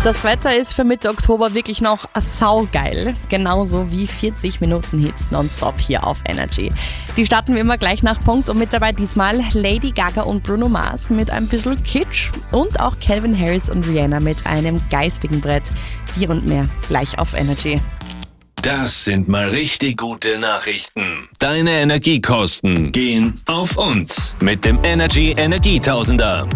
Das Wetter ist für Mitte Oktober wirklich noch saugeil. Genauso wie 40 Minuten Hits nonstop hier auf Energy. Die starten wir immer gleich nach Punkt und mit dabei diesmal Lady Gaga und Bruno Mars mit ein bisschen Kitsch und auch Calvin Harris und Rihanna mit einem geistigen Brett. Die und mehr gleich auf Energy. Das sind mal richtig gute Nachrichten. Deine Energiekosten gehen auf uns mit dem Energy Energietausender.